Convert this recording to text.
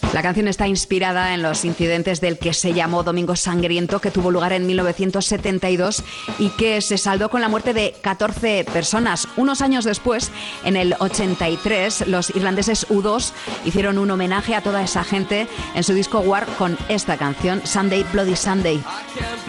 La canción está inspirada en los incidentes del que se llamó Domingo Sangriento, que tuvo lugar en 1972 y que se saldó con la muerte de 14 personas. Unos años después, en el 83, los irlandeses U2 hicieron un homenaje a toda esa gente en su disco War con esta canción, Sunday Bloody Sunday.